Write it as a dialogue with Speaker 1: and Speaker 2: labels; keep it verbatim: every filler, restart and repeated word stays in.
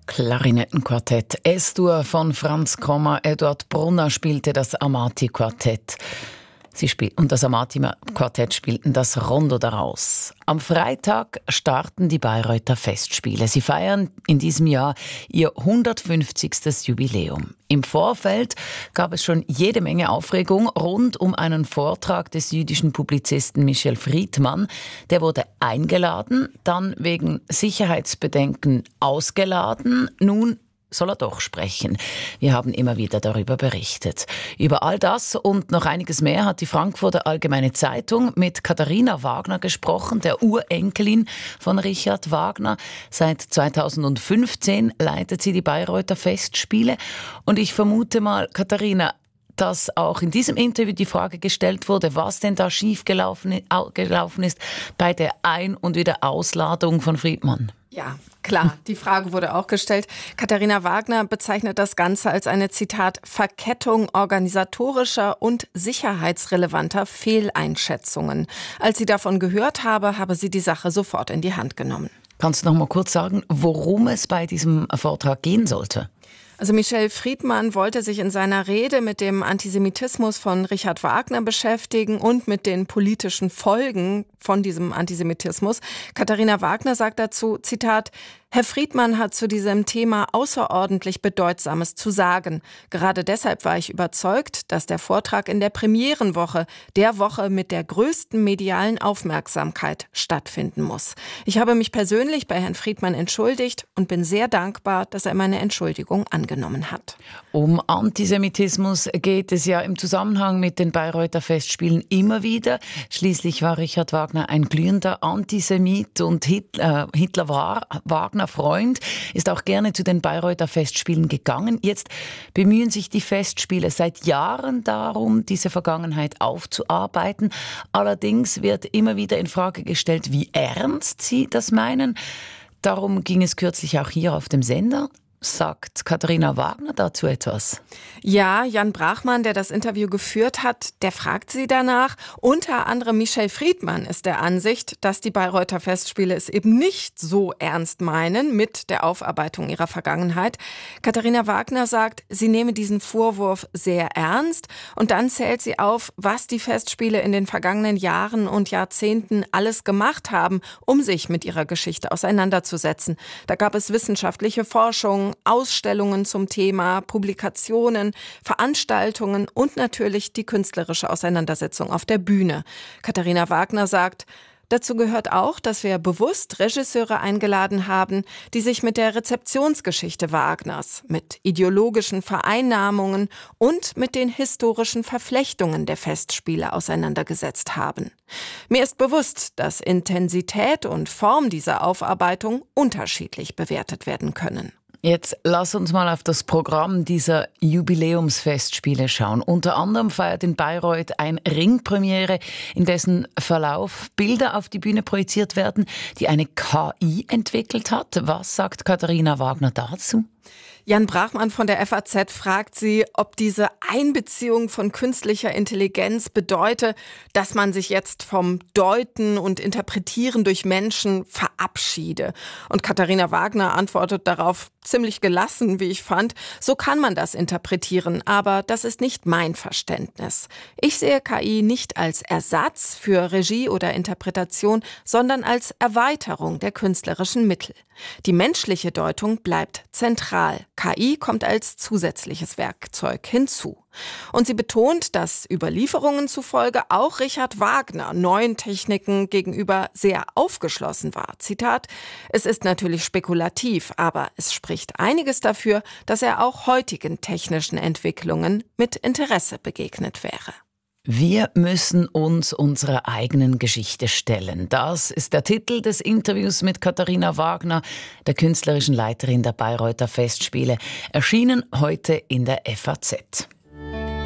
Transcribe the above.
Speaker 1: Klarinettenquartett S-Dur von Franz Krommer. Eduard Brunner spielte das Amati-Quartett. Sie spiel- und das Amati-Quartett spielten das Rondo daraus. Am Freitag starten die Bayreuther Festspiele. Sie feiern in diesem Jahr ihr hundertfünfzigstes Jubiläum. Im Vorfeld gab es schon jede Menge Aufregung rund um einen Vortrag des jüdischen Publizisten Michel Friedmann. Der wurde eingeladen, dann wegen Sicherheitsbedenken ausgeladen. Nun soll er doch sprechen. Wir haben immer wieder darüber berichtet. Über all das und noch einiges mehr hat die Frankfurter Allgemeine Zeitung mit Katharina Wagner gesprochen, der Urenkelin von Richard Wagner. Seit zweitausendfünfzehn leitet sie die Bayreuther Festspiele. Und ich vermute mal, Katharina, dass auch in diesem Interview die Frage gestellt wurde, was denn da schief gelaufen, gelaufen ist bei der Ein- und Wiederausladung von Friedmann.
Speaker 2: Ja, klar, die Frage wurde auch gestellt. Katharina Wagner bezeichnet das Ganze als eine, Zitat, Verkettung organisatorischer und sicherheitsrelevanter Fehleinschätzungen. Als sie davon gehört habe, habe sie die Sache sofort in die Hand genommen.
Speaker 1: Kannst du noch mal kurz sagen, worum es bei diesem Vortrag gehen sollte?
Speaker 2: Also Michel Friedmann wollte sich in seiner Rede mit dem Antisemitismus von Richard Wagner beschäftigen und mit den politischen Folgen von diesem Antisemitismus. Katharina Wagner sagt dazu, Zitat, Herr Friedmann hat zu diesem Thema außerordentlich Bedeutsames zu sagen. Gerade deshalb war ich überzeugt, dass der Vortrag in der Premierenwoche, der Woche mit der größten medialen Aufmerksamkeit, stattfinden muss. Ich habe mich persönlich bei Herrn Friedmann entschuldigt und bin sehr dankbar, dass er meine Entschuldigung angenommen hat.
Speaker 1: Um Antisemitismus geht es ja im Zusammenhang mit den Bayreuther Festspielen immer wieder. Schließlich war Richard Wagner ein glühender Antisemit und Hitler, äh, Hitler war Wagner Freund, ist auch gerne zu den Bayreuther Festspielen gegangen. Jetzt bemühen sich die Festspiele seit Jahren darum, diese Vergangenheit aufzuarbeiten. Allerdings wird immer wieder in Frage gestellt, wie ernst sie das meinen. Darum ging es kürzlich auch hier auf dem Sender. Sagt Katharina Wagner dazu etwas?
Speaker 2: Ja, Jan Brachmann, der das Interview geführt hat, der fragt sie danach. Unter anderem Michel Friedmann ist der Ansicht, dass die Bayreuther Festspiele es eben nicht so ernst meinen mit der Aufarbeitung ihrer Vergangenheit. Katharina Wagner sagt, sie nehme diesen Vorwurf sehr ernst und dann zählt sie auf, was die Festspiele in den vergangenen Jahren und Jahrzehnten alles gemacht haben, um sich mit ihrer Geschichte auseinanderzusetzen. Da gab es wissenschaftliche Forschung, Ausstellungen zum Thema, Publikationen, Veranstaltungen und natürlich die künstlerische Auseinandersetzung auf der Bühne. Katharina Wagner sagt, dazu gehört auch, dass wir bewusst Regisseure eingeladen haben, die sich mit der Rezeptionsgeschichte Wagners, mit ideologischen Vereinnahmungen und mit den historischen Verflechtungen der Festspiele auseinandergesetzt haben. Mir ist bewusst, dass Intensität und Form dieser Aufarbeitung unterschiedlich bewertet werden können.
Speaker 1: Jetzt lass uns mal auf das Programm dieser Jubiläumsfestspiele schauen. Unter anderem feiert in Bayreuth ein Ringpremiere, in dessen Verlauf Bilder auf die Bühne projiziert werden, die eine K I entwickelt hat. Was sagt Katharina Wagner dazu?
Speaker 2: Jan Brachmann von der F A Z fragt sie, ob diese Einbeziehung von künstlicher Intelligenz bedeute, dass man sich jetzt vom Deuten und Interpretieren durch Menschen verabschiede. Und Katharina Wagner antwortet darauf ziemlich gelassen, wie ich fand. So kann man das interpretieren, aber das ist nicht mein Verständnis. Ich sehe K I nicht als Ersatz für Regie oder Interpretation, sondern als Erweiterung der künstlerischen Mittel. Die menschliche Deutung bleibt zentral. K I kommt als zusätzliches Werkzeug hinzu. Und sie betont, dass Überlieferungen zufolge auch Richard Wagner neuen Techniken gegenüber sehr aufgeschlossen war. Zitat, es ist natürlich spekulativ, aber es spricht einiges dafür, dass er auch heutigen technischen Entwicklungen mit Interesse begegnet wäre.
Speaker 1: Wir müssen uns unserer eigenen Geschichte stellen. Das ist der Titel des Interviews mit Katharina Wagner, der künstlerischen Leiterin der Bayreuther Festspiele, erschienen heute in der F A Z.